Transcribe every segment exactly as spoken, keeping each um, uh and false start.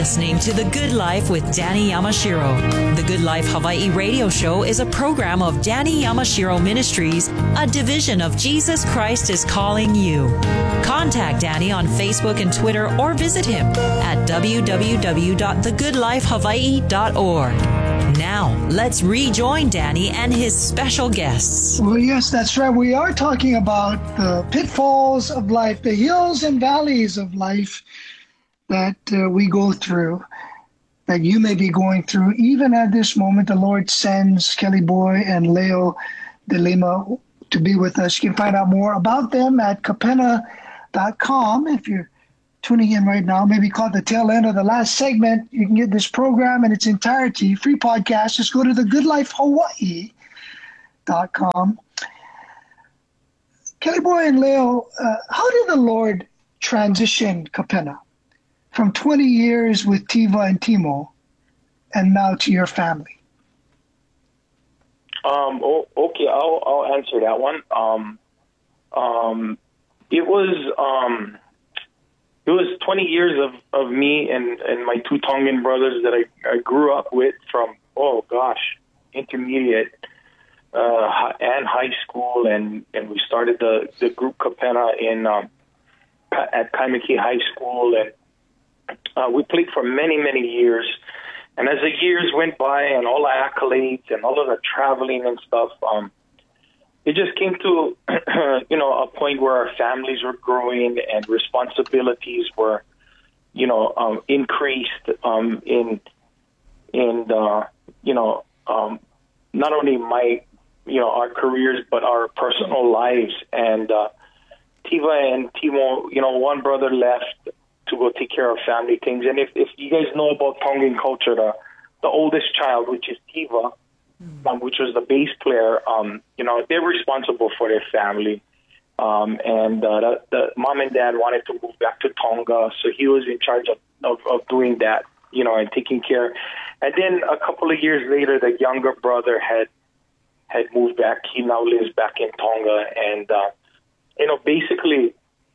listening to The Good Life with Danny Yamashiro. The Good Life Hawaii radio show is a program of Danny Yamashiro Ministries, a division of Jesus Christ is Calling You. Contact Danny on Facebook and Twitter or visit him at w w w dot the good life hawaii dot org. Now, let's rejoin Danny and his special guests. Well, yes, that's right. We are talking about the pitfalls of life, the hills and valleys of life that uh, we go through, that you may be going through. Even at this moment, the Lord sends Kelly Boy and Leo de Lima to be with us. You can find out more about them at kapena dot com. If you're tuning in right now, maybe caught the tail end of the last segment, you can get this program in its entirety, free podcast. Just go to the good life hawaii dot com. Kelly Boy and Leo, uh, how did the Lord transition Kapena from twenty years with Tiva and Timo and now to your family? Um, oh, okay, I'll, I'll answer that one. Um, um, it was... Um, It was twenty years of, of me and, and my two Tongan brothers that I, I grew up with from, oh gosh, intermediate uh, and high school. And, and we started the, the group Kapena in um, at Kaimaki High School. And uh, we played for many, many years. And as the years went by and all the accolades and all of the traveling and stuff, um, it just came to, you know, a point where our families were growing and responsibilities were, you know, um, increased um, in, in uh, you know, um, not only my, you know, our careers, but our personal lives. And uh, Tiva and Timo, you know, one brother left to go take care of family things. And if, if you guys know about Tongan culture, the, the oldest child, which is Tiva, Um, which was the bass player, um, you know, they're responsible for their family. Um, and uh, the, the mom and dad wanted to move back to Tonga, so he was in charge of, of, of doing that, you know, and taking care. And then a couple of years later, the younger brother had had moved back. He now lives back in Tonga. And, uh, you know, basically,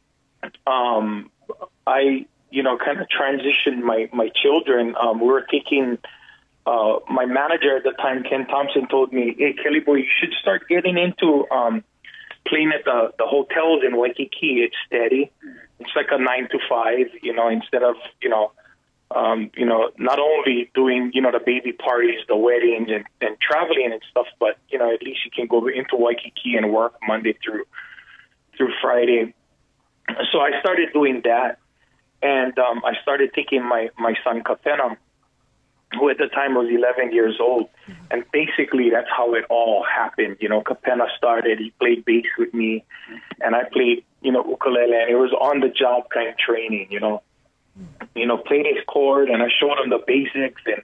um, I, you know, kind of transitioned my, my children. Um, we were taking... Uh, my manager at the time, Ken Thompson, told me, hey, Kelly Boy, you should start getting into um, playing at the, the hotels in Waikiki. It's steady. It's like a nine to five, you know, instead of, you know, um, you know, not only doing, you know, the baby parties, the weddings and, and traveling and stuff, but, you know, at least you can go into Waikiki and work Monday through through Friday. So I started doing that. And um, I started taking my, my son, Kapena, who at the time was eleven years old. And basically that's how it all happened. You know, Kapena started, he played bass with me, and I played, you know, ukulele, and it was on-the-job kind of training, you know. You know, played his chord, and I showed him the basics, and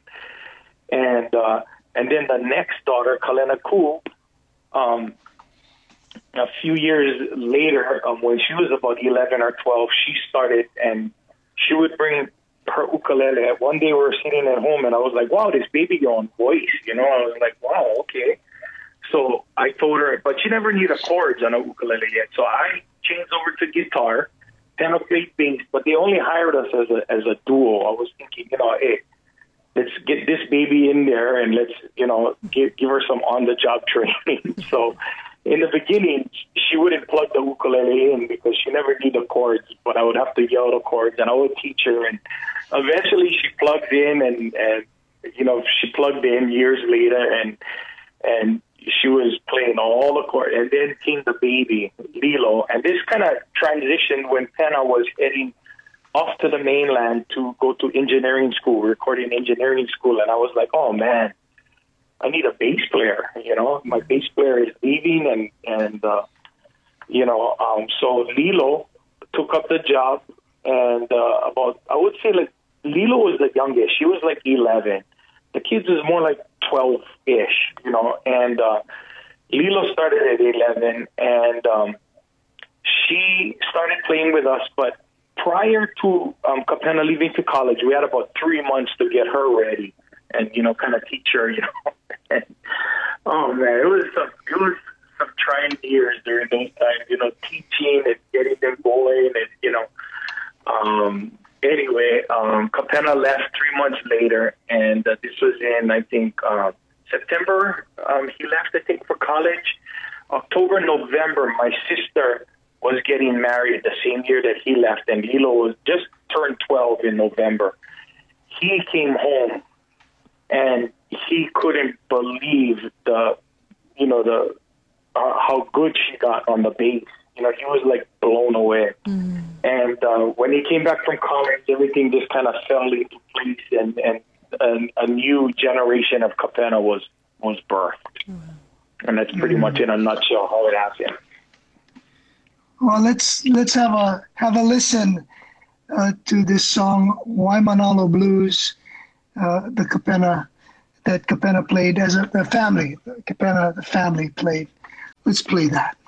and uh, and then the next daughter, Kalena Ku, um, a few years later, um, when she was about eleven or twelve, she started, and she would bring her ukulele. One day we were sitting at home and I was like, wow, this baby on voice, you know. I was like, wow, okay. So I told her, but she never knew the chords on a ukulele yet. So I changed over to guitar, Tano played bass, but they only hired us as a as a duo. I was thinking, you know, hey, let's get this baby in there and let's, you know, give, give her some on-the-job training. So in the beginning, she wouldn't plug the ukulele in because she never knew the chords, but I would have to yell the chords, and I would teach her. And eventually she plugged in, and, and you know, she plugged in years later, and and she was playing all the chords. And then came the baby, Lilo. And this kind of transitioned when Pena was heading off to the mainland to go to engineering school, recording engineering school. And I was like, oh, man, I need a bass player, you know. My bass player is leaving, and, and uh, you know, um, so Lilo took up the job, and uh, about, I would say, like, Lilo was the youngest. She was, like, eleven. The kids was more like twelve-ish, you know, and uh, Lilo started at eleven, and um, she started playing with us, but prior to um, Kapena leaving to college, we had about three months to get her ready and, you know, kind of teach her, you know. And, oh, man, it was some, it was some trying years during those times, you know, teaching and getting them going and, you know, um, anyway, um, Capenna left three months later, and uh, this was in, I think, uh, September. Um, he left, I think, for college. October, November, my sister was getting married the same year that he left, and Lilo was just turned twelve in November. He came home, and he couldn't believe the, you know, the uh, how good she got on the bass. You know, he was like blown away. Mm. And uh, when he came back from college, everything just kind of fell into place, and, and, and a new generation of Capenna was was birthed. Mm. And that's pretty mm. much in a nutshell how it happened. Well, let's let's have a have a listen uh, to this song, Waimanalo Blues, uh, the Capenna that Capenna played as a, a family. Capenna, the family played. Let's play that.